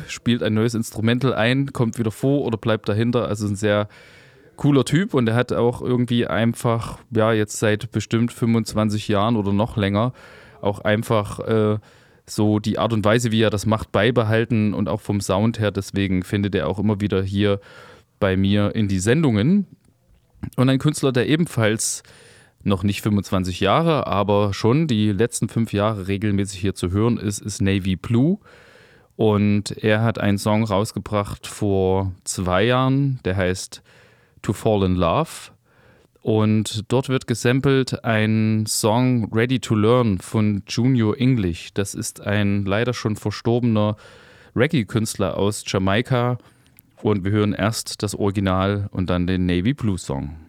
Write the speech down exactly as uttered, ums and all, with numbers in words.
spielt ein neues Instrumental ein, kommt wieder vor oder bleibt dahinter. Also ein sehr cooler Typ und er hat auch irgendwie einfach, ja, jetzt seit bestimmt fünfundzwanzig Jahren oder noch länger auch einfach äh, so die Art und Weise, wie er das macht, beibehalten und auch vom Sound her. Deswegen findet er auch immer wieder hier bei mir in die Sendungen. Und ein Künstler, der ebenfalls noch nicht fünfundzwanzig Jahre, aber schon die letzten fünf Jahre regelmäßig hier zu hören ist, ist Navy Blue. Und er hat einen Song rausgebracht vor zwei Jahren, der heißt To Fall in Love. Und dort wird gesampelt ein Song Ready to Learn von Junior English. Das ist ein leider schon verstorbener Reggae-Künstler aus Jamaika. Und wir hören erst das Original und dann den Navy Blue Song.